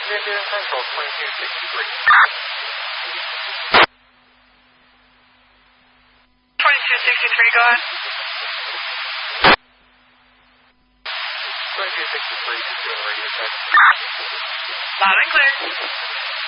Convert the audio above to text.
Indian Central 2263. 2263, go ahead. 2263, just doing radio check. Loud and clear.